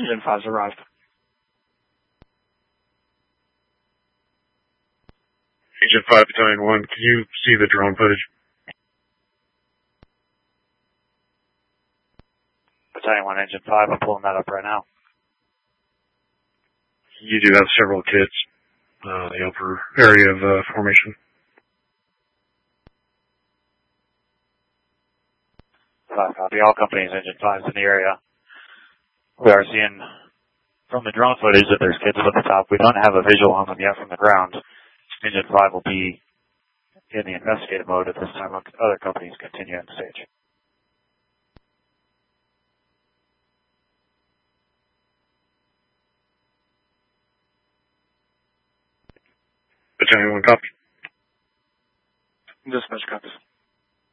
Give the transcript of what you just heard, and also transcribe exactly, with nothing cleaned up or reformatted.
Engine five's arrived. Agent five, Battalion one, can you see the drone footage? Battalion one, Engine five, I'm pulling that up right now. You do have several kits, uh, the upper area of uh, formation. Five copy. All companies, Engine five's in the area. We are seeing from the drone footage that there's kits at the top. We don't have a visual on them yet from the ground. Engine five will be in the investigative mode at this time. Other companies continue on the stage. Battalion one, copy. Dispatch copies.